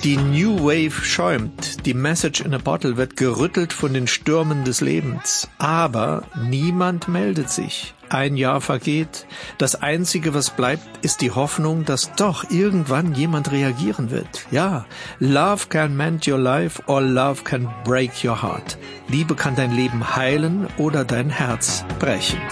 Die New Wave schäumt, die Message in a Bottle wird gerüttelt von den Stürmen des Lebens. Aber niemand meldet sich. Ein Jahr vergeht. Das Einzige, was bleibt, ist die Hoffnung, dass doch irgendwann jemand reagieren wird. Ja, Love can mend your life or love can break your heart. Liebe kann dein Leben heilen oder dein Herz brechen.